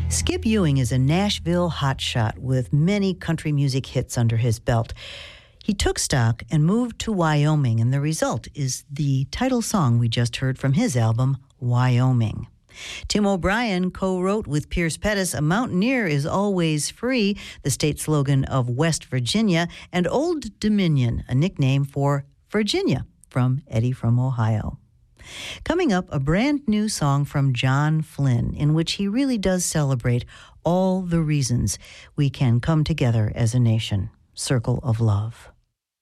Skip Ewing is a Nashville hotshot with many country music hits under his belt. He took stock and moved to Wyoming, and the result is the title song we just heard from his album, Wyoming. Tim O'Brien co-wrote with Pierce Pettis, "A Mountaineer is Always Free," the state slogan of West Virginia, and Old Dominion, a nickname for Virginia, from Eddie from Ohio. Coming up, a brand new song from John Flynn, in which he really does celebrate all the reasons we can come together as a nation. Circle of Love.